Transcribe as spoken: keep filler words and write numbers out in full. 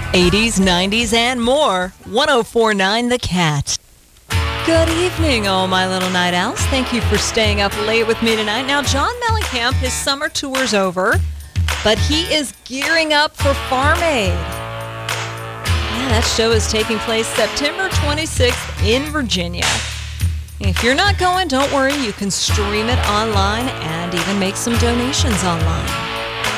eighties, nineties, and more. one oh four point nine The Cat. Good evening, all my little night owls. Thank you for staying up late with me tonight. Now, John Mellencamp, his summer tour's over, but he is gearing up for Farm Aid. Yeah, that show is taking place September twenty-sixth in Virginia. If you're not going, don't worry. You can stream it online and even make some donations online.